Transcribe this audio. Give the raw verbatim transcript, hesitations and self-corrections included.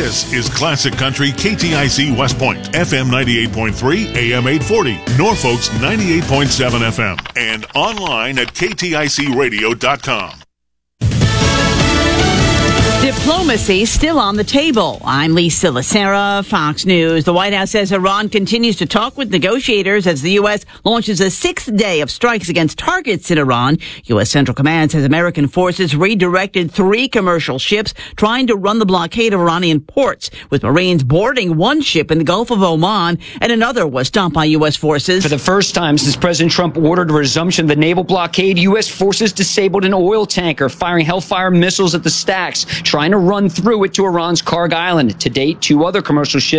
This is Classic Country K T I C West Point, F M ninety-eight point three, A M eight forty, Norfolk's ninety-eight point seven F M, and online at K T I C radio dot com. Diplomacy still on the table. I'm Lisa Lacera, Fox News. The White House says Iran continues to talk with negotiators as the U S launches a sixth day of strikes against targets in Iran. U S Central Command says American forces redirected three commercial ships trying to run the blockade of Iranian ports, with Marines boarding one ship in the Gulf of Oman and another was stopped by U S forces. For the first time since President Trump ordered a resumption of the naval blockade, U S forces disabled an oil tanker, firing Hellfire missiles at the stacks, trying to run through it to Iran's Karg Island. To date, two other commercial ships